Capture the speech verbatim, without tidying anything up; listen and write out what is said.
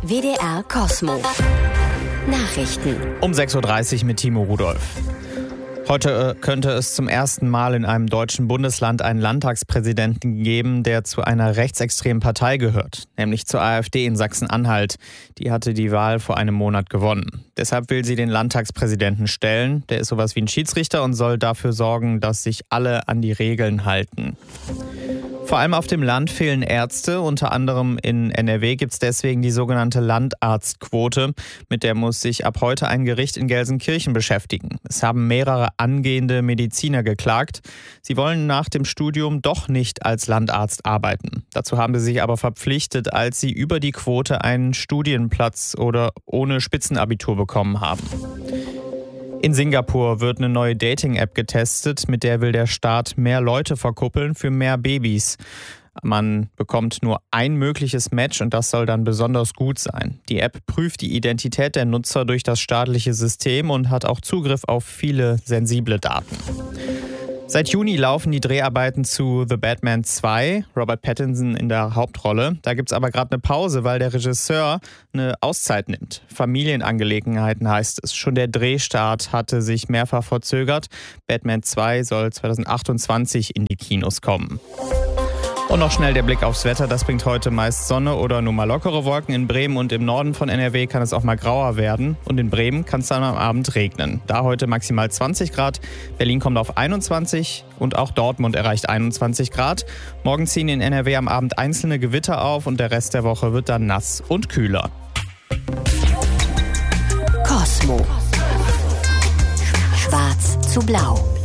W D R Kosmo. Nachrichten. Um sechs Uhr dreißig mit Timo Rudolph. Heute könnte es zum ersten Mal in einem deutschen Bundesland einen Landtagspräsidenten geben, der zu einer rechtsextremen Partei gehört, nämlich zur AfD in Sachsen-Anhalt. Die hatte die Wahl vor einem Monat gewonnen. Deshalb will sie den Landtagspräsidenten stellen. Der ist sowas wie ein Schiedsrichter und soll dafür sorgen, dass sich alle an die Regeln halten. Vor allem auf dem Land fehlen Ärzte. Unter anderem in N R W gibt es deswegen die sogenannte Landarztquote. Mit der muss sich ab heute ein Gericht in Gelsenkirchen beschäftigen. Es haben mehrere angehende Mediziner geklagt. Sie wollen nach dem Studium doch nicht als Landarzt arbeiten. Dazu haben sie sich aber verpflichtet, als sie über die Quote einen Studienplatz oder ohne Spitzenabitur bekommen haben. In Singapur wird eine neue Dating-App getestet, mit der will der Staat mehr Leute verkuppeln für mehr Babys. Man bekommt nur ein mögliches Match und das soll dann besonders gut sein. Die App prüft die Identität der Nutzer durch das staatliche System und hat auch Zugriff auf viele sensible Daten. Seit Juni laufen die Dreharbeiten zu The Batman zwei, Robert Pattinson in der Hauptrolle. Da gibt's aber gerade eine Pause, weil der Regisseur eine Auszeit nimmt. Familienangelegenheiten heißt es. Schon der Drehstart hatte sich mehrfach verzögert. Batman zwei soll zwanzig achtundzwanzig in die Kinos kommen. Und noch schnell der Blick aufs Wetter. Das bringt heute meist Sonne oder nur mal lockere Wolken. In Bremen und im Norden von N R W kann es auch mal grauer werden. Und in Bremen kann es dann am Abend regnen. Da heute maximal zwanzig Grad. Berlin kommt auf einundzwanzig und auch Dortmund erreicht einundzwanzig Grad. Morgen ziehen in N R W am Abend einzelne Gewitter auf und der Rest der Woche wird dann nass und kühler. Kosmo. Schwarz zu blau.